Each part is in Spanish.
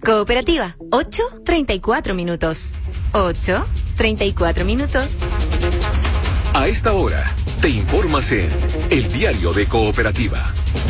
Cooperativa, 8:34 minutos. 8:34 minutos. A esta hora, te informas en El Diario de Cooperativa.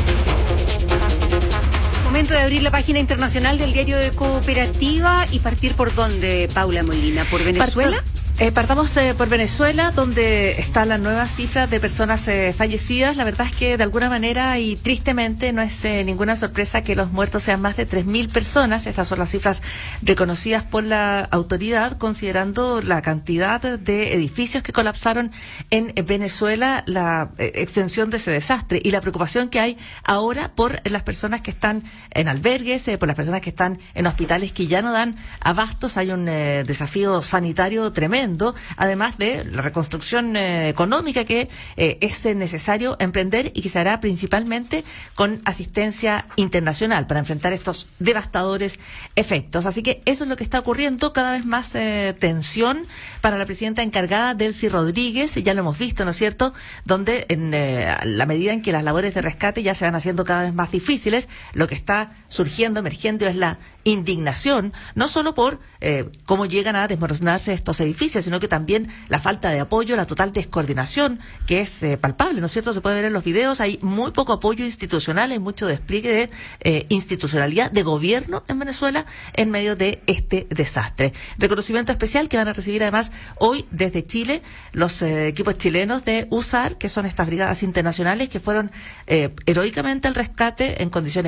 Momento de abrir la página internacional del Diario de Cooperativa y partir por dónde, Paula Molina, ¿por Venezuela? Partamos por Venezuela, donde está la nueva cifra de personas fallecidas. La verdad es que de alguna manera y tristemente no es ninguna sorpresa que los muertos sean más de 3.000 personas. Estas son las cifras reconocidas por la autoridad, considerando la cantidad de edificios que colapsaron en Venezuela, la extensión de ese desastre y la preocupación que hay ahora por las personas que están en albergues, por las personas que están en hospitales que ya no dan abastos. Hay un desafío sanitario tremendo, además de la reconstrucción económica que es necesario emprender y que se hará principalmente con asistencia internacional para enfrentar estos devastadores efectos. Así que eso es lo que está ocurriendo, cada vez más tensión para la presidenta encargada, Delcy Rodríguez, ya lo hemos visto, ¿no es cierto?, donde en la medida en que las labores de rescate ya se van haciendo cada vez más difíciles, lo que está surgiendo, emergiendo es la indignación, no solo por cómo llegan a desmoronarse estos edificios, sino que también la falta de apoyo, la total descoordinación, que es palpable, ¿no es cierto? Se puede ver en los videos, hay muy poco apoyo institucional, hay mucho despliegue de institucionalidad, de gobierno en Venezuela en medio de este desastre. Reconocimiento especial que van a recibir además hoy desde Chile los equipos chilenos de USAR, que son estas brigadas internacionales que fueron heroicamente al rescate en condiciones